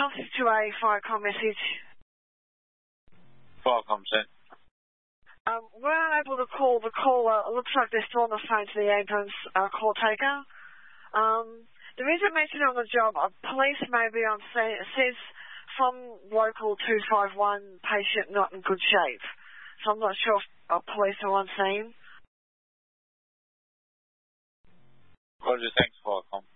answer to a Firecom message. Firecom sent. We're unable to call the caller. It looks like they're still on the phone to the ambulance call taker. There is a mention on the job. Police may be on scene. It says from local 251, patient not in good shape. So I'm not sure if police are on scene. Roger, thanks, Firecom.